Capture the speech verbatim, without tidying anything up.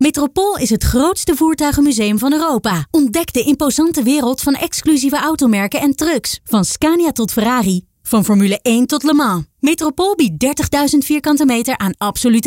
Metropool is het grootste voertuigenmuseum van Europa. Ontdek de imposante wereld van exclusieve automerken en trucks. Van Scania tot Ferrari. Van Formule één tot Le Mans. Metropool biedt dertigduizend vierkante meter aan absolute